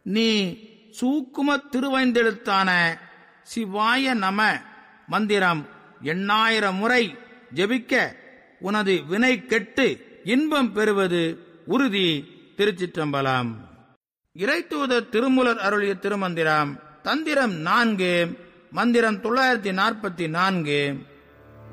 நீ சூக்கும திருவைந்தெழுத்தான சிவாய நம மந்திரம் 8000 முறை ஜெபிக்க உனது வினை கெட்டு இன்பம் பெறுவது உறுதி. திருச்சிற்றம்பலம். இறைத்தூதர் திருமூலர் அருளிய திருமந்திரம். தந்திரம் 4, மந்திரம் 944.